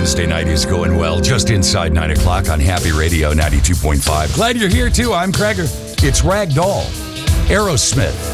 Wednesday night is going well. Just inside 9 o'clock on Happy Radio 92.5. Glad you're here, too. I'm Kreger. It's Ragdoll, Aerosmith,